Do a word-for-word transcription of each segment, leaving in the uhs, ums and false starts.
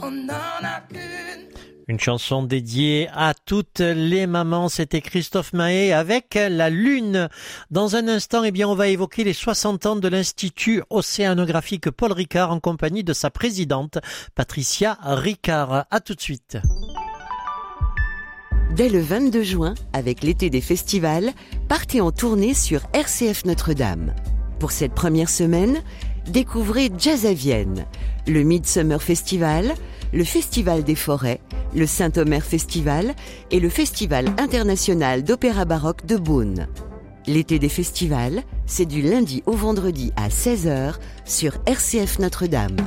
Une chanson dédiée à toutes les mamans, c'était Christophe Mahé avec La Lune. Dans un instant, eh bien, on va évoquer les soixante ans de l'Institut océanographique Paul Ricard en compagnie de sa présidente, Patricia Ricard. À tout de suite. Dès le vingt-deux juin, avec l'été des festivals, partez en tournée sur R C F Notre-Dame. Pour cette première semaine, découvrez Jazz à Vienne, le Midsummer Festival, le Festival des Forêts, le Saint-Omer Festival et le Festival international d'opéra baroque de Beaune. L'été des festivals, c'est du lundi au vendredi à seize heures sur R C F Notre-Dame.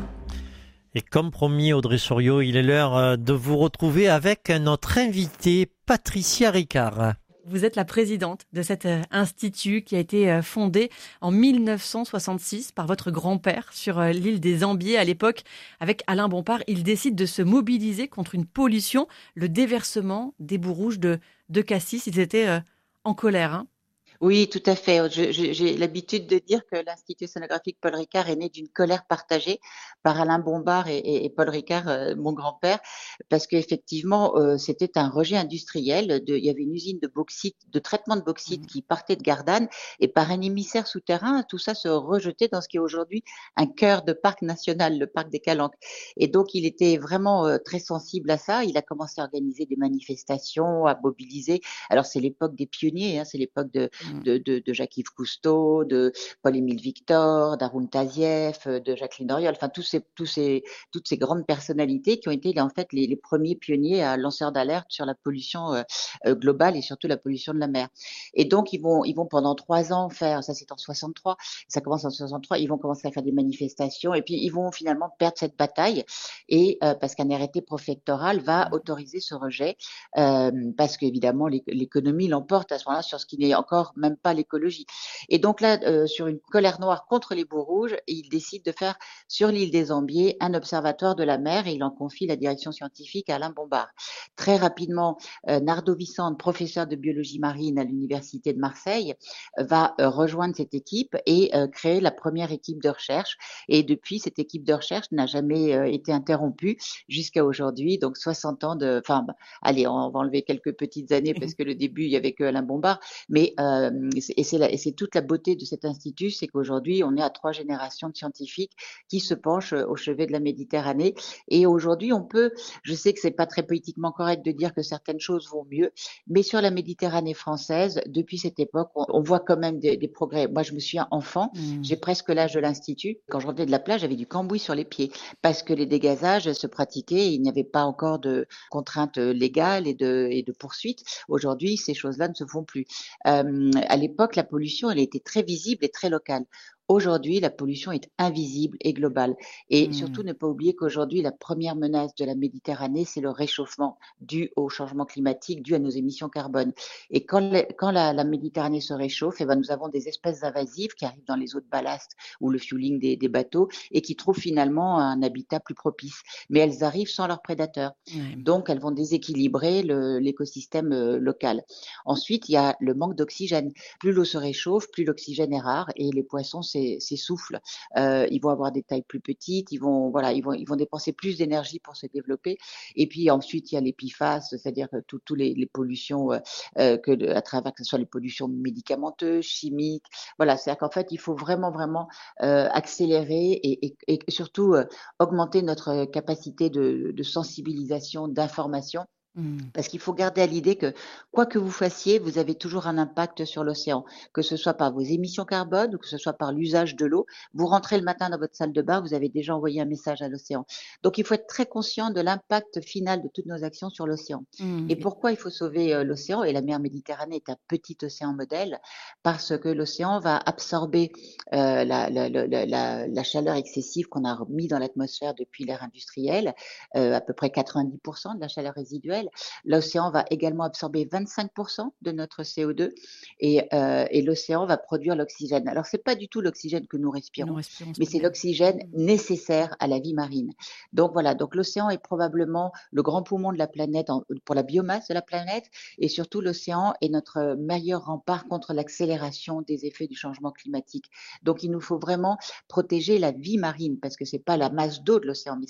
Et comme promis, Audrey Souriau, il est l'heure de vous retrouver avec notre invitée Patricia Ricard. Vous êtes la présidente de cet institut qui a été fondé en mille neuf cent soixante-six par votre grand-père sur l'île des Ambiers. À l'époque, avec Alain Bompard, il décide de se mobiliser contre une pollution, le déversement des boues rouges de, de Cassis. Ils étaient en colère, hein. Oui, tout à fait. Je, je, j'ai l'habitude de dire que l'Institut océanographique Paul Ricard est né d'une colère partagée par Alain Bompard et, et, et Paul Ricard, euh, mon grand-père, parce qu'effectivement, euh, c'était un rejet industriel. De, il y avait une usine de bauxite, de traitement de bauxite qui partait de Gardanne, et par un émissaire souterrain, tout ça se rejetait dans ce qui est aujourd'hui un cœur de parc national, le parc des Calanques. Et donc, il était vraiment euh, très sensible à ça. Il a commencé à organiser des manifestations, à mobiliser. Alors, c'est l'époque des pionniers, hein, c'est l'époque de De, de, de Jacques-Yves Cousteau, de Paul-Émile Victor, d'Haroun Tazieff, de Jacqueline Auriol, enfin tous ces, tous ces, toutes ces grandes personnalités qui ont été en fait les, les premiers pionniers à lanceurs d'alerte sur la pollution euh, globale et surtout la pollution de la mer. Et donc ils vont, ils vont pendant trois ans faire, ça c'est en soixante-trois, ça commence en soixante-trois, ils vont commencer à faire des manifestations et puis ils vont finalement perdre cette bataille et euh, parce qu'un arrêté préfectoral va autoriser ce rejet euh, parce qu'évidemment l'économie l'emporte à ce moment-là sur ce qui n'est encore même pas l'écologie. Et donc là, euh, sur une colère noire contre les boues rouges, il décide de faire sur l'île des Ambiers un observatoire de la mer et il en confie la direction scientifique à Alain Bompard. Très rapidement, euh, Nardo Vissante, professeur de biologie marine à l'université de Marseille, euh, va euh, rejoindre cette équipe et euh, créer la première équipe de recherche. Et depuis, cette équipe de recherche n'a jamais euh, été interrompue jusqu'à aujourd'hui. Donc soixante ans de... Enfin, allez, on va enlever quelques petites années parce que le début, il y avait que Alain Bompard, mais euh, et c'est, la, et c'est toute la beauté de cet institut, c'est qu'aujourd'hui, on est à trois générations de scientifiques qui se penchent au chevet de la Méditerranée. Et aujourd'hui, on peut, je sais que c'est pas très politiquement correct de dire que certaines choses vont mieux, mais sur la Méditerranée française, depuis cette époque, on, on voit quand même des, des progrès. Moi, je me souviens enfant, mmh. j'ai presque l'âge de l'institut. Quand je revenais de la plage, j'avais du cambouis sur les pieds parce que les dégazages se pratiquaient et il n'y avait pas encore de contraintes légales et de, et de poursuites. Aujourd'hui, ces choses-là ne se font plus. Euh, à l'époque, la pollution, elle était très visible et très locale. Aujourd'hui, la pollution est invisible et globale. Et mmh. surtout, ne pas oublier qu'aujourd'hui, la première menace de la Méditerranée, c'est le réchauffement dû au changement climatique, dû à nos émissions carbone. Et quand, les, quand la, la Méditerranée se réchauffe, eh ben, nous avons des espèces invasives qui arrivent dans les eaux de ballast ou le fueling des, des bateaux et qui trouvent finalement un habitat plus propice. Mais elles arrivent sans leurs prédateurs. Mmh. Donc, elles vont déséquilibrer le, l'écosystème euh, local. Ensuite, il y a le manque d'oxygène. Plus l'eau se réchauffe, plus l'oxygène est rare et les poissons s'essoufflent. Euh, ils vont avoir des tailles plus petites, ils vont, voilà, ils vont, ils vont dépenser plus d'énergie pour se développer. Et puis ensuite, il y a les P F A S, c'est-à-dire toutes tout les, les pollutions, euh, que à travers que ce soit les pollutions médicamenteuses, chimiques. Voilà, c'est-à-dire qu'en fait, il faut vraiment, vraiment euh, accélérer et, et, et surtout euh, augmenter notre capacité de, de sensibilisation, d'information. Parce qu'il faut garder à l'idée que quoi que vous fassiez, vous avez toujours un impact sur l'océan, que ce soit par vos émissions carbone ou que ce soit par l'usage de l'eau. Vous rentrez le matin dans votre salle de bain, vous avez déjà envoyé un message à l'océan. Donc il faut être très conscient de l'impact final de toutes nos actions sur l'océan. Mmh. Et pourquoi il faut sauver euh, l'océan? Et la mer Méditerranée est un petit océan modèle, parce que l'océan va absorber euh, la, la, la, la, la chaleur excessive qu'on a mis dans l'atmosphère depuis l'ère industrielle, euh, à peu près quatre-vingt-dix pour cent de la chaleur résiduelle. L'océan va également absorber vingt-cinq pour cent de notre C O deux et, euh, et l'océan va produire l'oxygène. Alors, c'est pas du tout l'oxygène que nous respirons, nous respirons mais c'est l'oxygène nécessaire à la vie marine. Donc voilà, donc l'océan est probablement le grand poumon de la planète en, pour la biomasse de la planète et surtout l'océan est notre meilleur rempart contre l'accélération des effets du changement climatique. Donc, il nous faut vraiment protéger la vie marine parce que c'est pas la masse d'eau de l'océan, mais c'est la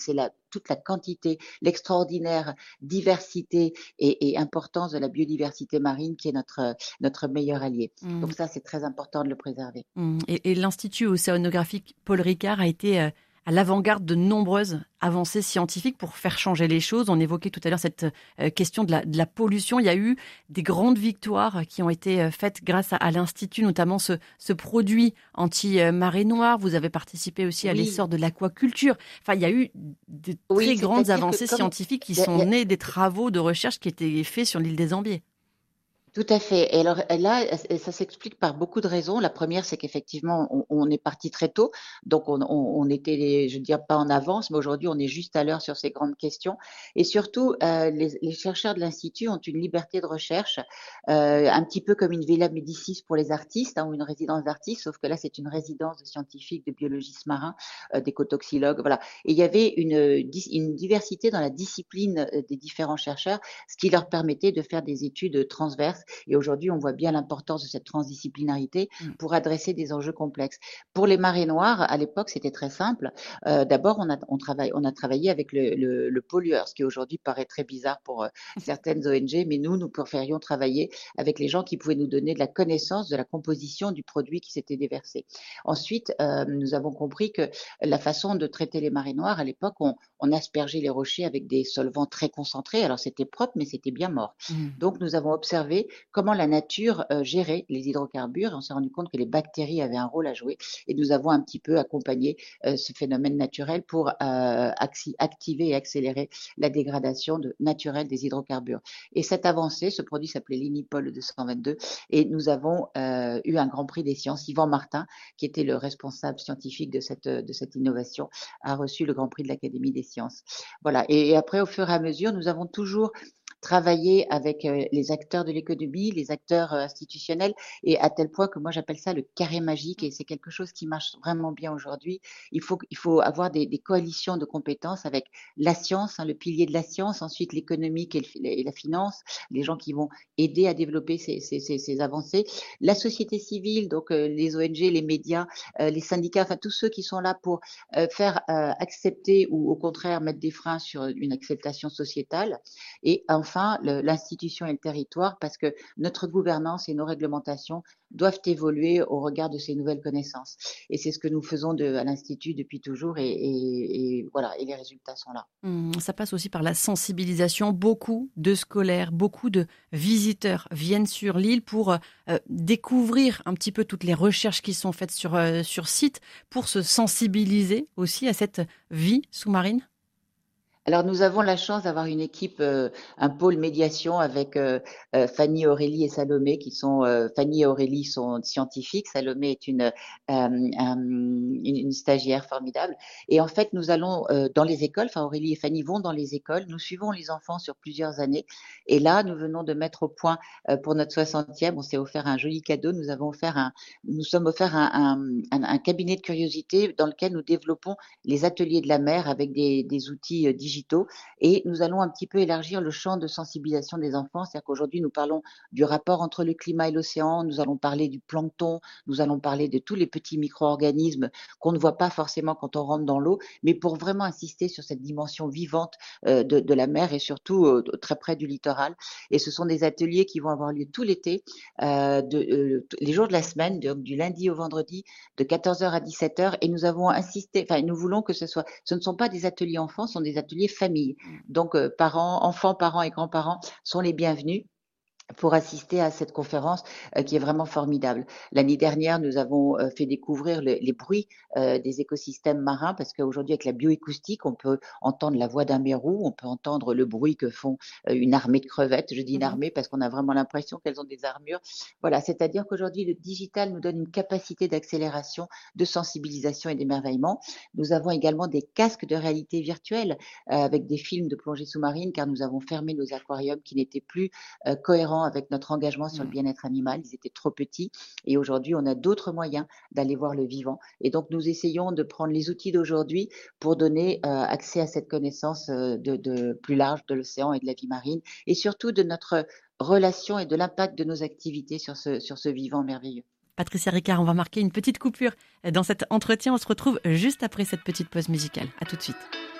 toute la quantité, l'extraordinaire diversité et, et importance de la biodiversité marine qui est notre, notre meilleur allié. Mmh. Donc ça, c'est très important de le préserver. Mmh. Et, et l'Institut océanographique Paul Ricard a été euh, à l'avant-garde de nombreuses avancées scientifiques pour faire changer les choses. On évoquait tout à l'heure cette euh, question de la, de la pollution. Il y a eu des grandes victoires qui ont été euh, faites grâce à, à l'Institut, notamment ce, ce produit anti-marée noire. Vous avez participé aussi à oui. l'essor de l'aquaculture. Enfin, il y a eu de oui, très grandes avancées comme... scientifiques qui sont a... nées des travaux de recherche qui étaient faits sur l'île des Ambiers. Tout à fait. Et alors là, ça s'explique par beaucoup de raisons. La première, c'est qu'effectivement, on, on est parti très tôt, donc on, on, on était, je veux dire, pas en avance, mais aujourd'hui, on est juste à l'heure sur ces grandes questions. Et surtout, euh, les, les chercheurs de l'Institut ont une liberté de recherche, euh, un petit peu comme une Villa Médicis pour les artistes, hein, ou une résidence d'artistes, sauf que là, c'est une résidence de scientifiques, de biologistes marins, euh, d'écotoxicologues, voilà. Et il y avait une, une diversité dans la discipline des différents chercheurs, ce qui leur permettait de faire des études transverses. Et aujourd'hui, on voit bien l'importance de cette transdisciplinarité pour adresser des enjeux complexes. Pour les marées noires, à l'époque, c'était très simple. Euh, d'abord, on a, on, travaille, on a travaillé avec le, le, le pollueur, ce qui aujourd'hui paraît très bizarre pour euh, certaines O N G, mais nous, nous préférions travailler avec les gens qui pouvaient nous donner de la connaissance de la composition du produit qui s'était déversé. Ensuite, euh, nous avons compris que la façon de traiter les marées noires, à l'époque, on, on aspergeait les rochers avec des solvants très concentrés. Alors, c'était propre, mais c'était bien mort. Mmh. Donc, nous avons observé comment la nature euh, gérait les hydrocarbures. On s'est rendu compte que les bactéries avaient un rôle à jouer et nous avons un petit peu accompagné euh, ce phénomène naturel pour euh, activer et accélérer la dégradation de, naturelle des hydrocarbures. Et cette avancée, ce produit s'appelait l'Inipol deux cent vingt-deux et nous avons euh, eu un grand prix des sciences. Yvan Martin, qui était le responsable scientifique de cette, de cette innovation, a reçu le grand prix de l'Académie des sciences. Voilà. Et, et après, au fur et à mesure, nous avons toujours travailler avec euh, les acteurs de l'économie, les acteurs euh, institutionnels, et à tel point que moi j'appelle ça le carré magique, et c'est quelque chose qui marche vraiment bien aujourd'hui. Il faut, il faut avoir des, des coalitions de compétences avec la science, hein, le pilier de la science, ensuite l'économique et, le, et la finance, les gens qui vont aider à développer ces, ces, ces, ces avancées, la société civile, donc euh, les O N G, les médias, euh, les syndicats, enfin tous ceux qui sont là pour euh, faire euh, accepter ou au contraire mettre des freins sur une acceptation sociétale, et enfin Enfin, le, l'institution et le territoire, parce que notre gouvernance et nos réglementations doivent évoluer au regard de ces nouvelles connaissances. Et c'est ce que nous faisons de, à l'Institut depuis toujours, et, et, et voilà, et les résultats sont là. Mmh, ça passe aussi par la sensibilisation. Beaucoup de scolaires, beaucoup de visiteurs viennent sur l'île pour euh, découvrir un petit peu toutes les recherches qui sont faites sur, euh, sur site, pour se sensibiliser aussi à cette vie sous-marine. Alors, nous avons la chance d'avoir une équipe, euh, un pôle médiation avec euh, euh, Fanny, Aurélie et Salomé, qui sont, euh, Fanny et Aurélie sont scientifiques. Salomé est une, euh, un, une, une stagiaire formidable. Et en fait, nous allons euh, dans les écoles, enfin Aurélie et Fanny vont dans les écoles, nous suivons les enfants sur plusieurs années. Et là, nous venons de mettre au point euh, pour notre soixantième, on s'est offert un joli cadeau, nous avons offert un, nous sommes offert un, un, un, un cabinet de curiosité dans lequel nous développons les ateliers de la mer avec des, des outils euh, digitaux. Et nous allons un petit peu élargir le champ de sensibilisation des enfants. C'est-à-dire qu'aujourd'hui, nous parlons du rapport entre le climat et l'océan, nous allons parler du plancton, nous allons parler de tous les petits micro-organismes qu'on ne voit pas forcément quand on rentre dans l'eau, mais pour vraiment insister sur cette dimension vivante euh, de, de la mer et surtout euh, très près du littoral. Et ce sont des ateliers qui vont avoir lieu tout l'été, euh, de, euh, les jours de la semaine, donc du lundi au vendredi, de quatorze heures à dix-sept heures. Et nous avons insisté, enfin, nous voulons que ce soit, ce ne sont pas des ateliers enfants, ce sont des ateliers famille. Donc, euh, parents, enfants, parents et grands-parents sont les bienvenus pour assister à cette conférence euh, qui est vraiment formidable. L'année dernière, nous avons euh, fait découvrir le, les bruits euh, des écosystèmes marins, parce qu'aujourd'hui, avec la bioacoustique, on peut entendre la voix d'un mérou, on peut entendre le bruit que font euh, une armée de crevettes. Je dis une armée parce qu'on a vraiment l'impression qu'elles ont des armures. Voilà, c'est-à-dire qu'aujourd'hui, le digital nous donne une capacité d'accélération, de sensibilisation et d'émerveillement. Nous avons également des casques de réalité virtuelle euh, avec des films de plongée sous-marine, car nous avons fermé nos aquariums qui n'étaient plus euh, cohérents avec notre engagement sur le bien-être animal. Ils étaient trop petits et aujourd'hui, on a d'autres moyens d'aller voir le vivant. Et donc, nous essayons de prendre les outils d'aujourd'hui pour donner euh, accès à cette connaissance euh, de, de plus large de l'océan et de la vie marine, et surtout de notre relation et de l'impact de nos activités sur ce, sur ce vivant merveilleux. Patricia Ricard, on va marquer une petite coupure dans cet entretien. On se retrouve juste après cette petite pause musicale. À tout de suite.